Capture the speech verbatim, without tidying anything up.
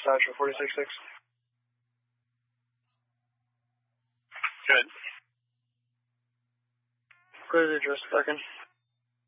dispatch for forty-six six. Good. Clear the address, second.